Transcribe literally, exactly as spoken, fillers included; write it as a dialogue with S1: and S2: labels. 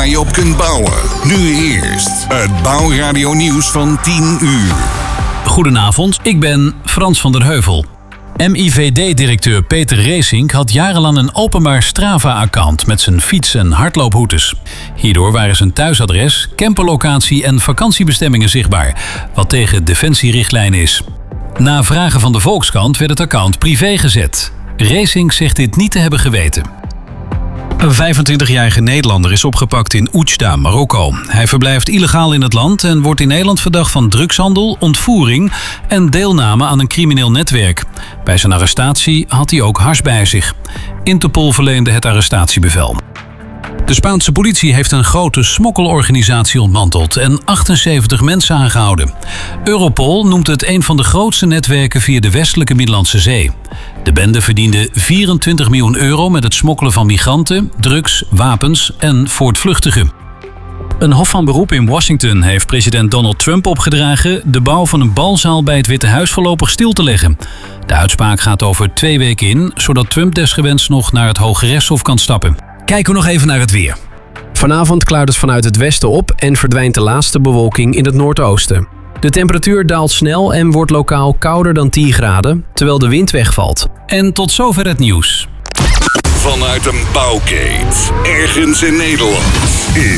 S1: waar je op kunt bouwen. Nu eerst het Bouwradio Nieuws van tien uur.
S2: Goedenavond, ik ben Frans van der Heuvel. M I V D-directeur Peter Reesink had jarenlang een openbaar Strava-account met zijn fiets- en hardloophoutes. Hierdoor waren zijn thuisadres, camperlocatie en vakantiebestemmingen zichtbaar, wat tegen defensierichtlijnen is. Na vragen van de Volkskrant werd het account privé gezet. Reesink zegt dit niet te hebben geweten. Een vijfentwintigjarige Nederlander is opgepakt in Oujda, Marokko. Hij verblijft illegaal in het land en wordt in Nederland verdacht van drugshandel, ontvoering en deelname aan een crimineel netwerk. Bij zijn arrestatie had hij ook hars bij zich. Interpol verleende het arrestatiebevel. De Spaanse politie heeft een grote smokkelorganisatie ontmanteld en achtenzeventig mensen aangehouden. Europol noemt het een van de grootste netwerken via de westelijke Middellandse Zee. De bende verdiende vierentwintig miljoen euro met het smokkelen van migranten, drugs, wapens en voortvluchtigen. Een hof van beroep in Washington heeft president Donald Trump opgedragen de bouw van een balzaal bij het Witte Huis voorlopig stil te leggen. De uitspraak gaat over twee weken in, zodat Trump desgewenst nog naar het Hoge Rechtshof kan stappen. Kijken we nog even naar het weer.
S3: Vanavond klaart het vanuit het westen op en verdwijnt de laatste bewolking in het noordoosten. De temperatuur daalt snel en wordt lokaal kouder dan tien graden, terwijl de wind wegvalt.
S2: En tot zover het nieuws.
S1: Vanuit een bouwkeet, ergens in Nederland.